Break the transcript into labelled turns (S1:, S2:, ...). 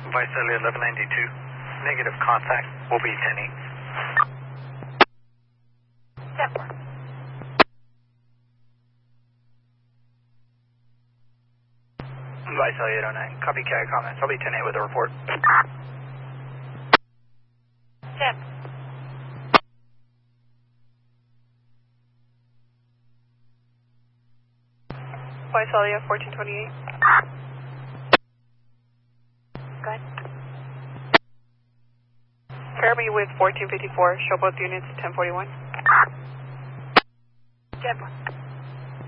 S1: Visalia 1192. Negative contact will be 10-8.
S2: Visalia 809. Copycat comments. I'll be 10-8 with a report.
S3: Tip.
S4: Visalia 1428.
S3: Good.
S4: Fairby with 1454. Show both units 1041.
S3: Tip.